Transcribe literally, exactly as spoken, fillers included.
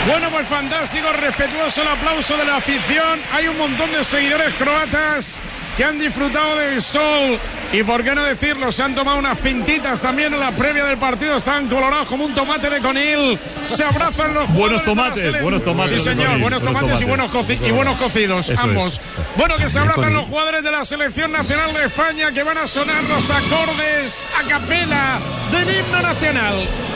Bueno, pues fantástico, respetuoso el aplauso de la afición. Hay un montón de seguidores croatas que han disfrutado del sol y, por qué no decirlo, se han tomado unas pintitas también en la previa del partido. Están colorados como un tomate de conil. Se abrazan los buenos jugadores tomates, de la buenos tomates. Sí, señor, buenos tomates y buenos, coci- y buenos cocidos, Eso ambos. es. Bueno, que se abrazan los jugadores de la Selección Nacional de España, que van a sonar los acordes a capela del himno nacional.